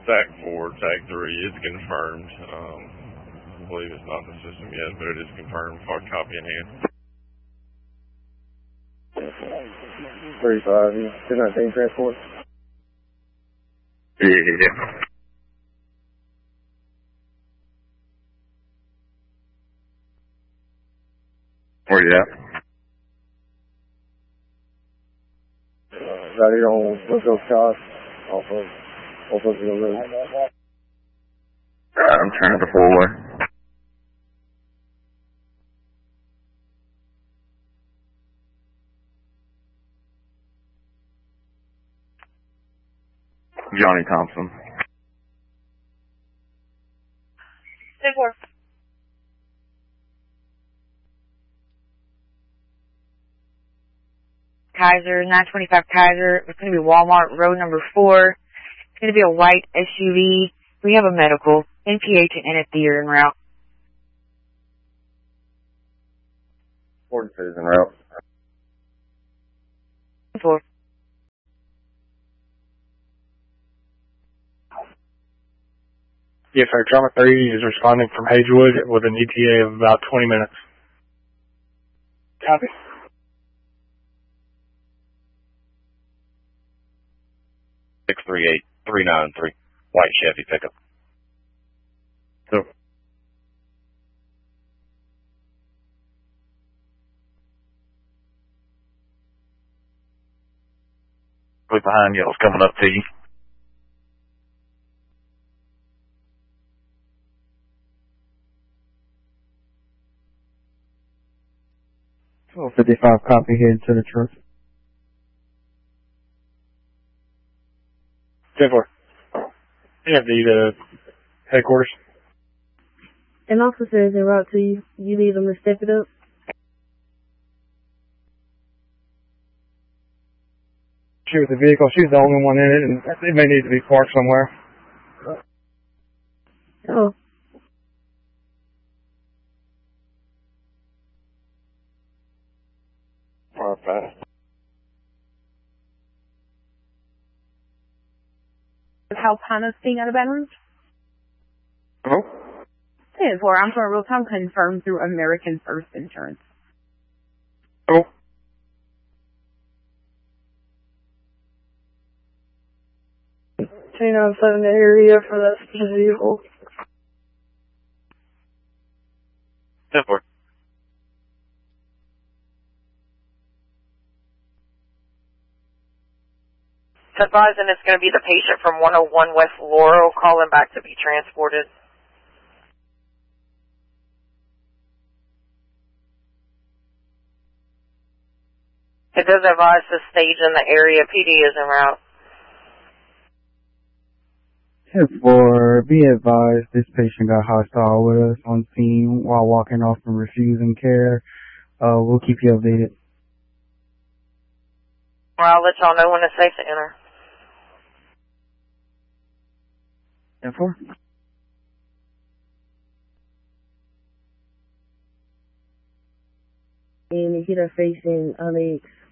TAC 4, TAC 3 is confirmed. I believe it's not in the system yet, but it is confirmed. Hard copy in hand. 35, 219 transport. Yeah. Where you at? Right here on Brookville Scott, off of the road. I'm turning the 4-way. Johnny Thompson. 10-4. Kaiser, 925 Kaiser. It's going to be Walmart Road number 4. It's going to be a white SUV. We have a medical, NPH and NFD are en route. 42 is en route. 4. Yes, sir. Drama 3 is responding from Hazelwood with an ETA of about 20 minutes. Copy. Six 38393, white Chevy pickup. So. Right behind you, it's coming up to you. Oh, 55 copy head to the truck. 10-4. NFD to headquarters. An officer is en route to you. You need them to step it up. She was the vehicle. She's the only one in it, and it may need to be parked somewhere. Oh. Far past. Halpana staying out of Baton Rouge? Hello? 10-4. I'm for a real-time confirmed through American First Insurance. Hello? Turn on 7 area for that specific vehicle. 10-4. Advising it's going to be the patient from 101 West Laurel calling back to be transported. It does advise the stage in the area. PD is en route. 10-4, be advised, this patient got hostile with us on scene while walking off and refusing care. We'll keep you updated. Well, I'll let y'all know when it's safe to enter. 10-4. And he hit her face in Onyx